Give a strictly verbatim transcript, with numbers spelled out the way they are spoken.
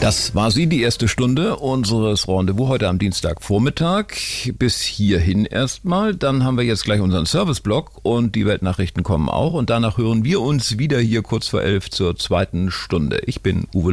Das war sie, die erste Stunde unseres Rendezvous heute am Dienstagvormittag. Bis hierhin erstmal. Dann haben wir jetzt gleich unseren Serviceblock und die Weltnachrichten kommen auch. Und danach hören wir uns wieder hier kurz vor elf zur zweiten Stunde. Ich bin Uwe